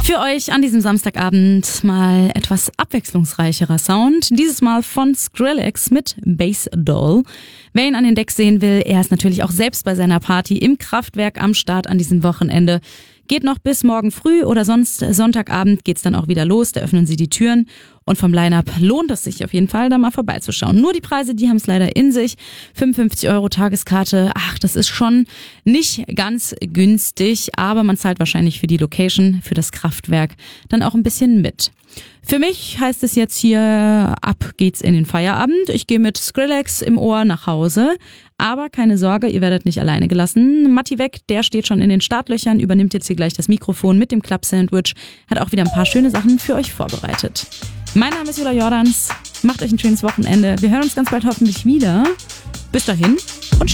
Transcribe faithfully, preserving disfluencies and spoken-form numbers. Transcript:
Für euch an diesem Samstagabend mal etwas abwechslungsreicherer Sound. Dieses Mal von Skrillex mit Bass Doll. Wer ihn an den Decks sehen will, er ist natürlich auch selbst bei seiner Party im Kraftwerk am Start an diesem Wochenende. Geht noch bis morgen früh oder sonst Sonntagabend geht's dann auch wieder los. Da öffnen sie die Türen. Und vom Line-Up lohnt es sich auf jeden Fall, da mal vorbeizuschauen. Nur die Preise, die haben es leider in sich. fünfundfünfzig Euro Tageskarte. Ach, das ist schon nicht ganz günstig. Aber man zahlt wahrscheinlich für die Location, für das Kraftwerk dann auch ein bisschen mit. Für mich heißt es jetzt hier, ab geht's in den Feierabend. Ich gehe mit Skrillex im Ohr nach Hause. Aber keine Sorge, ihr werdet nicht alleine gelassen. Matti Weg, der steht schon in den Startlöchern, übernimmt jetzt hier gleich das Mikrofon mit dem Club-Sandwich, hat auch wieder ein paar schöne Sachen für euch vorbereitet. Mein Name ist Jula Jordans. Macht euch ein schönes Wochenende. Wir hören uns ganz bald hoffentlich wieder. Bis dahin und